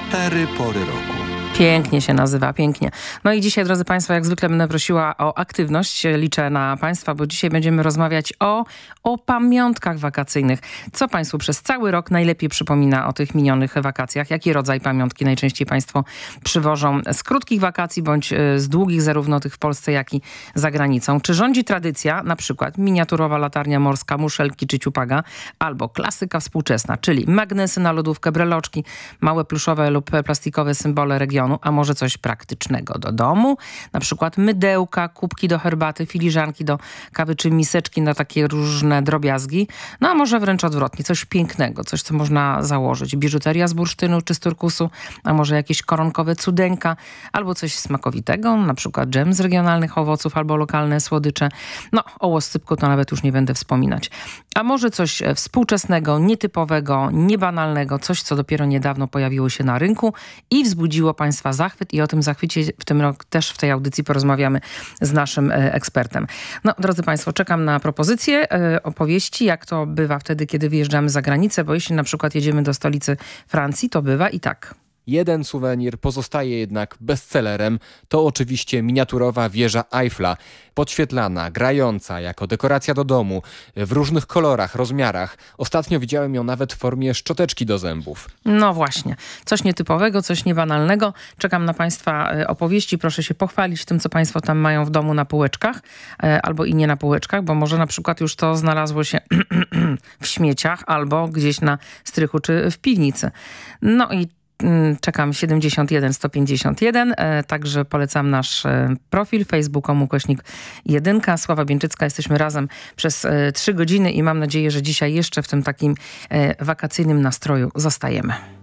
4 pory roku. Pięknie się nazywa, pięknie. No i dzisiaj, drodzy Państwo, jak zwykle będę prosiła o aktywność. Liczę na Państwa, bo dzisiaj będziemy rozmawiać o pamiątkach wakacyjnych. Co Państwu przez cały rok najlepiej przypomina o tych minionych wakacjach? Jaki rodzaj pamiątki najczęściej Państwo przywożą z krótkich wakacji bądź z długich, zarówno tych w Polsce, jak i za granicą? Czy rządzi tradycja, na przykład miniaturowa latarnia morska, muszelki czy ciupaga, albo klasyka współczesna, czyli magnesy na lodówkę, breloczki, małe pluszowe lub plastikowe symbole regionu, a może coś praktycznego do domu, na przykład mydełka, kubki do herbaty, filiżanki do kawy czy miseczki na takie różne drobiazgi, no a może wręcz odwrotnie, coś pięknego, coś co można założyć, biżuteria z bursztynu czy z turkusu, a może jakieś koronkowe cudeńka, albo coś smakowitego, na przykład dżem z regionalnych owoców albo lokalne słodycze. No, o łoscypku to nawet już nie będę wspominać. A może coś współczesnego, nietypowego, niebanalnego, coś co dopiero niedawno pojawiło się na rynku i wzbudziło Państwa zachwyt i o tym zachwycie w tym roku też w tej audycji porozmawiamy z naszym ekspertem. No, drodzy Państwo, czekam na propozycje, opowieści, jak to bywa wtedy, kiedy wyjeżdżamy za granicę, bo jeśli na przykład jedziemy do stolicy Francji, to bywa i tak. Jeden suwenir pozostaje jednak bestsellerem. To oczywiście miniaturowa wieża Eiffla, podświetlana, grająca jako dekoracja do domu, w różnych kolorach, rozmiarach. Ostatnio widziałem ją nawet w formie szczoteczki do zębów. No właśnie, coś nietypowego, coś niebanalnego. Czekam na Państwa opowieści. Proszę się pochwalić tym, co Państwo tam mają w domu na półeczkach, albo i nie na półeczkach, bo może na przykład już to znalazło się w śmieciach, albo gdzieś na strychu, czy w piwnicy. No i czekam 71 151, także polecam nasz profil facebook.com/1. Sława Bieńczycka, jesteśmy razem przez 3 godziny i mam nadzieję, że dzisiaj jeszcze w tym takim wakacyjnym nastroju zostajemy.